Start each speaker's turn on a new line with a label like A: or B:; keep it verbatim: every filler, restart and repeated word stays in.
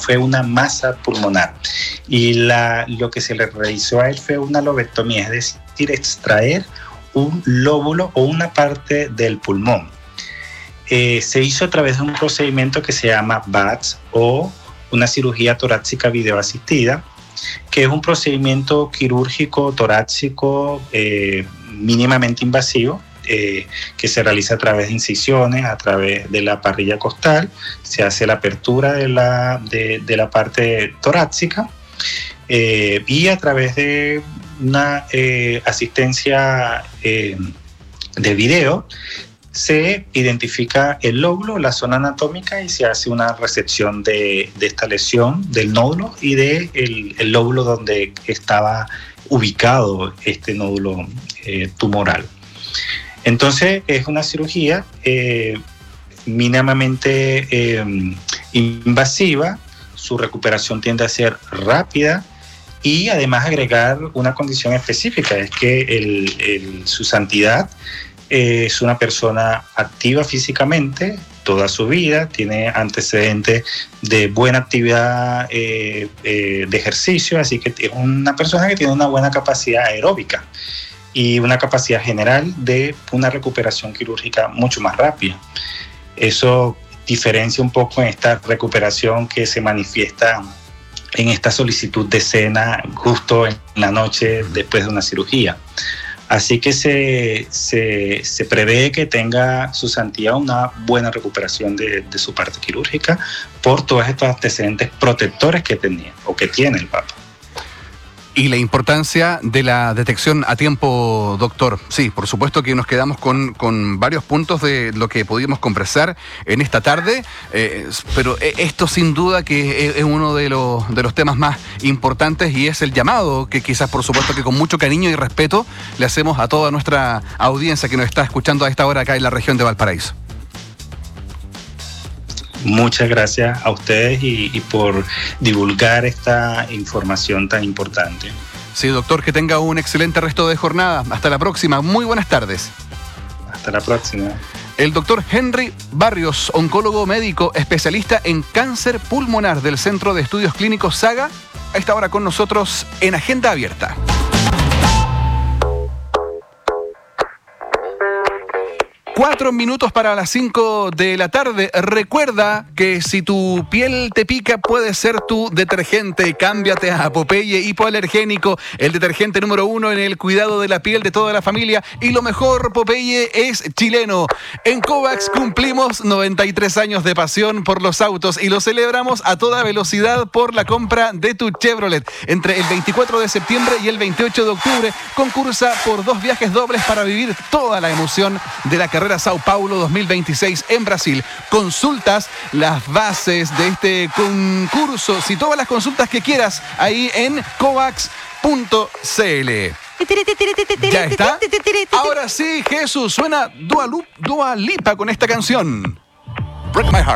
A: fue una masa pulmonar. Y la, lo que se le realizó a él fue una lobectomía, es decir, extraer un lóbulo o una parte del pulmón. Eh, se hizo a través de un procedimiento que se llama B A T S o una cirugía torácica videoasistida, que es un procedimiento quirúrgico torácico eh, mínimamente invasivo, eh, que se realiza a través de incisiones, a través de la parrilla costal, se hace la apertura de la, de, de la parte torácica eh, y a través de una eh, asistencia eh, de video se identifica el lóbulo, la zona anatómica, y se hace una resección de, de esta lesión del nódulo y del de el lóbulo donde estaba ubicado este nódulo eh, tumoral. Entonces es una cirugía eh, mínimamente eh, invasiva, su recuperación tiende a ser rápida y además agregar una condición específica, es que el, el, su santidad es una persona activa físicamente toda su vida, tiene antecedentes de buena actividad eh, eh, de ejercicio, así que es una persona que tiene una buena capacidad aeróbica y una capacidad general de una recuperación quirúrgica mucho más rápida. Eso diferencia un poco en esta recuperación que se manifiesta en esta solicitud de cena justo en la noche después de una cirugía. Así que se, se, se prevé que tenga su santidad una buena recuperación de, de su parte quirúrgica por todos estos antecedentes protectores que tenía o que tiene el Papa.
B: Y la importancia de la detección a tiempo, doctor. Sí, por supuesto que nos quedamos con, con varios puntos de lo que pudimos conversar en esta tarde, eh, pero esto sin duda que es uno de los, de los temas más importantes y es el llamado que quizás por supuesto que con mucho cariño y respeto le hacemos a toda nuestra audiencia que nos está escuchando a esta hora acá en la región de Valparaíso.
A: Muchas gracias a ustedes y, y por divulgar esta información tan importante.
B: Sí, doctor, que tenga un excelente resto de jornada. Hasta la próxima. Muy buenas tardes.
A: Hasta la próxima.
B: El doctor Henry Barrios, oncólogo médico, especialista en cáncer pulmonar del Centro de Estudios Clínicos Saga, a esta hora con nosotros en Agenda Abierta. Cuatro minutos para las cinco de la tarde. Recuerda que si tu piel te pica puede ser tu detergente. Cámbiate a Popeye Hipoalergénico, el detergente número uno en el cuidado de la piel de toda la familia. Y lo mejor, Popeye es chileno. En Kovacs cumplimos noventa y tres años de pasión por los autos y lo celebramos a toda velocidad por la compra de tu Chevrolet. Entre el veinticuatro de septiembre y el veintiocho de octubre concursa por dos viajes dobles para vivir toda la emoción de la carrera Sao Paulo dos mil veintiséis en Brasil. Consultas las bases de este concurso, si todas las consultas que quieras, ahí en kovacs punto c l. ¿Ya está? Ahora sí, Jesús, suena Dua, Dua Lipa con esta canción. Break My Heart.